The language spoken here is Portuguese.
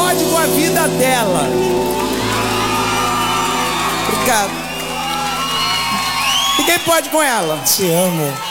pode com a vida dela. Obrigado. Ninguém pode com ela. Te amo.